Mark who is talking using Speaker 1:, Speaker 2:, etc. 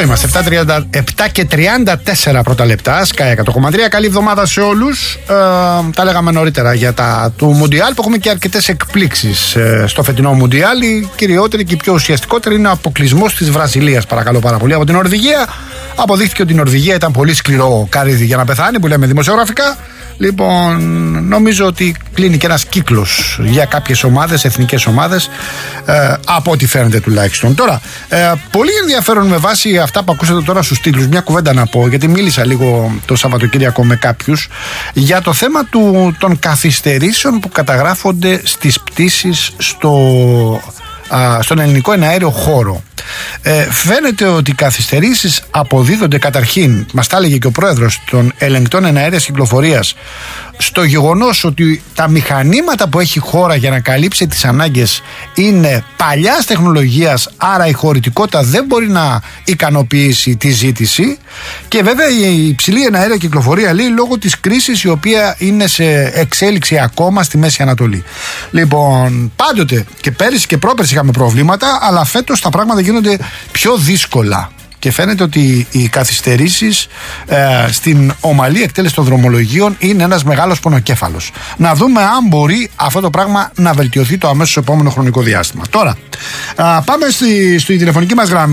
Speaker 1: Εδώ είμαστε, 7 και 34 πρώτα λεπτά, Sky 100,3. Καλή εβδομάδα σε όλους. Τα λέγαμε νωρίτερα για τα του Μουντιάλ, που έχουμε και αρκετές εκπλήξεις στο φετινό Μουντιάλ. Η κυριότερη και η πιο ουσιαστικότερη είναι ο αποκλεισμός της Βραζιλίας, παρακαλώ πάρα πολύ, από την Νορβηγία. Αποδείχθηκε ότι η Νορβηγία ήταν πολύ σκληρό καρύδι για να πεθάνει, που λέμε δημοσιογραφικά. Λοιπόν, νομίζω ότι κλείνει και ένας κύκλος για κάποιες ομάδες, εθνικές ομάδες, από ό,τι φαίνεται τουλάχιστον. Τώρα, πολύ ενδιαφέρον με βάση αυτά που ακούσατε τώρα στους τίτλους, μια κουβέντα να πω, γιατί μίλησα λίγο το Σαββατοκύριακο με κάποιους για το θέμα των καθυστερήσεων που καταγράφονται στις πτήσεις στον ελληνικό εναέριο χώρο. Φαίνεται ότι οι καθυστερήσεις αποδίδονται καταρχήν, μας τα έλεγε και ο πρόεδρος των ελεγκτών εναέριας κυκλοφορίας, στο γεγονός ότι τα μηχανήματα που έχει η χώρα για να καλύψει τις ανάγκες είναι παλιάς τεχνολογίας, άρα η χωρητικότητα δεν μπορεί να ικανοποιήσει τη ζήτηση, και βέβαια η υψηλή εναέρια κυκλοφορία λέει λόγω της κρίσης η οποία είναι σε εξέλιξη ακόμα στη Μέση Ανατολή. Λοιπόν, πάντοτε και πέρυσι και πρόπερσι είχαμε προβλήματα, αλλά φέτος τα πράγματα γίνονται πιο δύσκολα. Και φαίνεται ότι οι καθυστερήσεις στην ομαλή εκτέλεση των δρομολογίων είναι ένας μεγάλος πονοκέφαλος. Να δούμε αν μπορεί αυτό το πράγμα να βελτιωθεί το αμέσως επόμενο χρονικό διάστημα. Τώρα, πάμε στη τηλεφωνική μας γραμμή.